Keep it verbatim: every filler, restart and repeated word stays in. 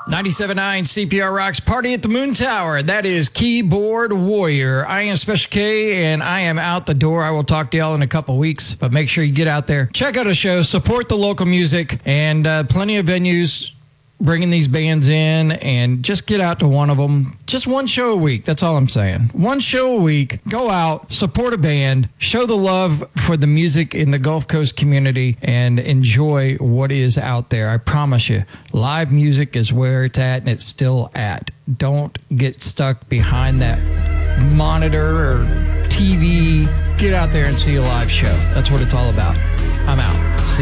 ninety-seven point nine C P R Rocks Party at the Moon Tower. That is Keyboard Warrior. I am Special K, and I am out the door. I will talk to y'all in a couple weeks, but make sure you get out there. Check out a show, support the local music, and uh, plenty of venues bringing these bands in, and just get out to one of them. Just one show a week. That's all I'm saying. One show a week. Go out, support a band, show the love for the music in the Gulf Coast community, and enjoy what is out there. I promise you, live music is where it's at, and it's still at. Don't get stuck behind that monitor or T V. Get out there and see a live show. That's what it's all about. I'm out.